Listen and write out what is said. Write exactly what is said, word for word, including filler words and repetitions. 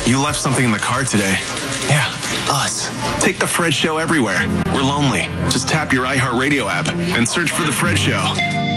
You left something in the car today. Yeah, us. Take the Fred Show everywhere. We're lonely. Just tap your iHeartRadio app and search for the Fred Show.